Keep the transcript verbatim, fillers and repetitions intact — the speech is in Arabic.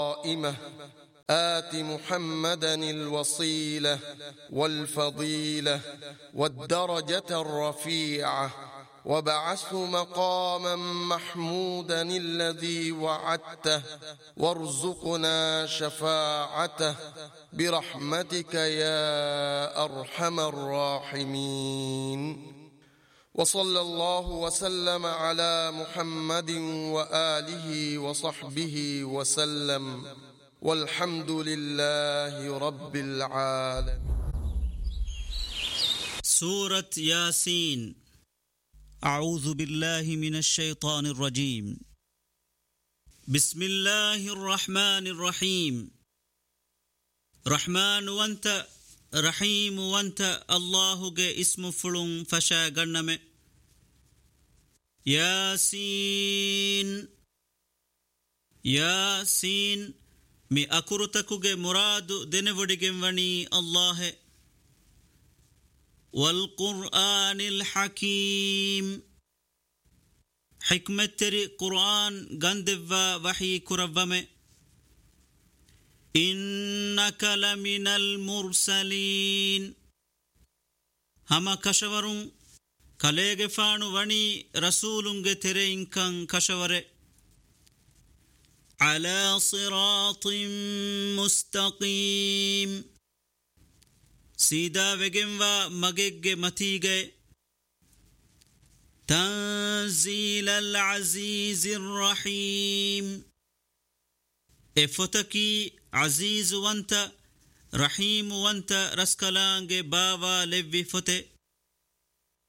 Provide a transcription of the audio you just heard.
قائمة آت محمدا الوصيلة والفضيلة والدرجة الرفيعة وابعثه مقاما محمودا الذي وعدته وارزقنا شفاعته برحمتك يا أرحم الراحمين. وصلى الله وسلم على محمد وآله وصحبه وسلم والحمد لله رب العالمين. سورة ياسين. أعوذ بالله من الشيطان الرجيم. بسم الله الرحمن الرحيم. رحمن وانت رحيم وانت الله جاء اسم فلون فشا قرنم. ياسين ياسين مي أكرتكوغ مراد دنودغن وني الله. والقرآن الحكيم حكمة تري قرآن غندوا وحي كربم. إنك لمن المرسلين هما كشورون كاليغ فانو وني رسولنغ ترين كان كشور على صراط مستقيم سيدا وگنوا مگگ متيگه تنزيل العزيز الرحيم افتكي عزيز وانت رحيم وانت رسكلانگ باوا لوي فته